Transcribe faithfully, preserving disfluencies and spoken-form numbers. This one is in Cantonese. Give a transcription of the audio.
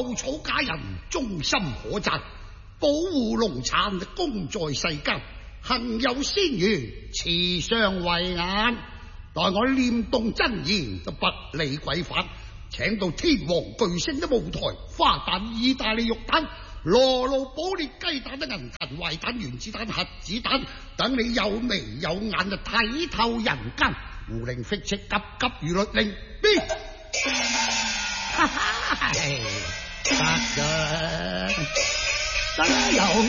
稻草假人，忠心可讚，保護農產，功在世間，行有先餘，慈上慧眼。待我念動真言，就不理鬼反，請到天王巨星的舞台，花旦、意大利肉蛋、羅路寶列雞蛋的銀彈、壞蛋、原子彈、核子彈，等你有眉有眼就睇透人間。胡令飛斥，急急如律令，邊？哈哈，得嘅，真有